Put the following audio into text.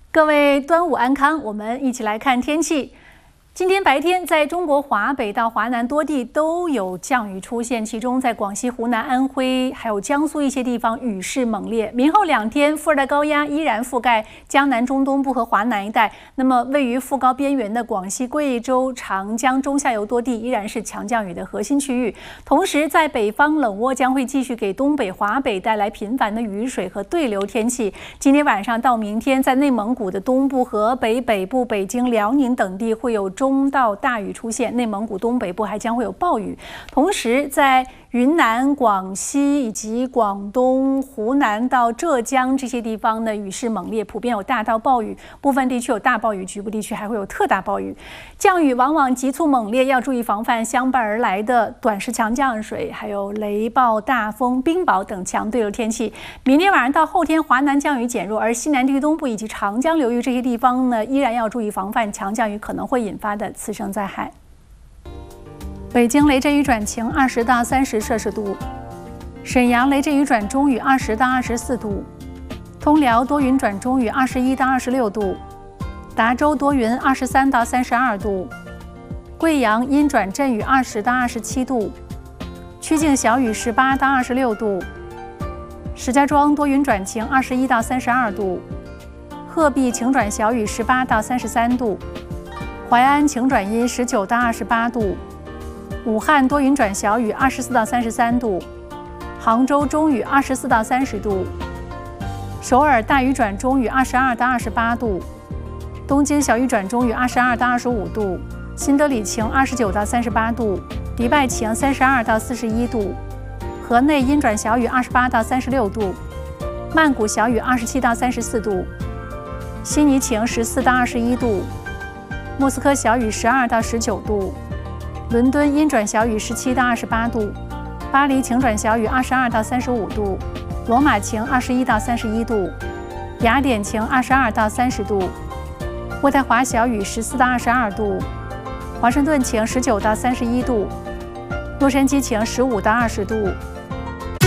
各位端午安康，我们一起来看天气。今天白天，在中国华北到华南多地都有降雨出现，其中在广西、湖南、安徽还有江苏一些地方雨势猛烈。明后2天，副热带高压依然覆盖江南中东部和华南一带。那么，位于副高边缘的广西、贵州、长江中下游多地依然是强降雨的核心区域。同时，在北方冷涡将会继续给东北、华北带来频繁的雨水和对流天气。今天晚上到明天，在内蒙古的东部、河北北部、北京、辽宁等地会有中到大雨出现，内蒙古东北部还将会有暴雨。同时，在云南、广西以及广东、湖南到浙江这些地方呢，雨势猛烈，普遍有大到暴雨，部分地区有大暴雨，局部地区还会有特大暴雨。降雨往往急促猛烈，要注意防范相伴而来的短时强降水，还有雷暴、大风、冰雹等强对流天气。明天晚上到后天，华南降雨减弱，而西南地区东部以及长江流域这些地方呢，依然要注意防范强降雨可能会引发的次生灾害。北京雷阵雨转晴，20到30摄氏度；沈阳雷阵雨转中雨，20到24度；通辽多云转中雨，21到26度；达州多云，23到32度；贵阳阴转阵雨，20到27度；曲靖小雨，18到26度；石家庄多云转晴，21到32度；鹤壁晴转小雨，18到33度；淮安晴转阴，19到28度；武汉多云转小雨，24到33度；杭州中雨，24到30度；首尔大雨转中雨，22到28度；东京小雨转中雨，22到25度；新德里晴，29到38度；迪拜晴，32到41度；河内阴转小雨，28到36度；曼谷小雨，27到34度；悉尼晴，14到21度；莫斯科小雨，12到19度；伦敦阴转小雨，17到28度；巴黎晴转小雨，22到35度；罗马晴，21到31度；雅典晴，22到30度；渥太华小雨，14到22度；华盛顿晴，19到31度；洛杉矶晴，15到20度；